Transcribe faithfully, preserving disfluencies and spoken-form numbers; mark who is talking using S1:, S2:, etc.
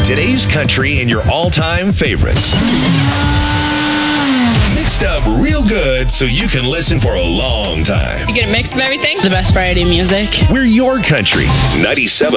S1: Today's country and your all-time favorites. Mixed up real good so you can listen for a long time.
S2: You get a mix of everything. The best variety of music.
S1: We're your country. ninety-seven